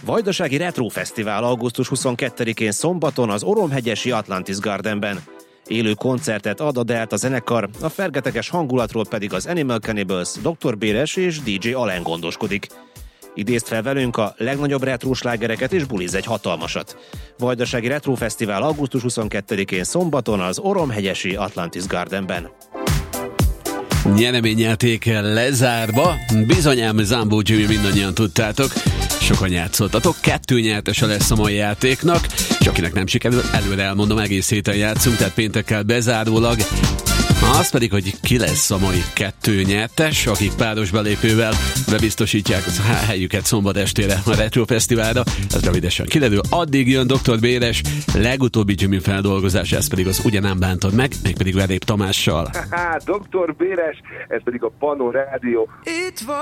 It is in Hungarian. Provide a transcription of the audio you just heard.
Vajdasági Retro Fesztivál augusztus 22-én szombaton az Oromhegyesi Atlantis Gardenben. Élő koncertet ad a Delta zenekar, a fergeteges hangulatról pedig az Animal Cannibals, Dr. Béres és DJ Alen gondoskodik. Idézd fel velünk a legnagyobb retro slágereket és buliz egy hatalmasat. Vajdasági Retro Fesztivál augusztus 22-én szombaton az Oromhegyesi Atlantis Gardenben. Nyereményjáték lezárva, bizonyám Zambó Jimmy mindannyian tudtátok, sokan játszottatok, 2 nyertese lesz a mai játéknak, és akinek nem sikerül, előre elmondom, egész héten játszunk, tehát péntekkel bezárólag. Az pedig, hogy ki lesz a mai 2 nyertes, akik páros belépővel bebiztosítják a helyüket szombat estére a Retro Fesztiválra. Ez rövidesen kiderül. Addig jön Dr. Béres legutóbbi Jimmy feldolgozás, ez pedig az Ugye nem bántod meg, mégpedig Verép Tamással. Dr. Béres, ez pedig a Pannon Rádió. Itt van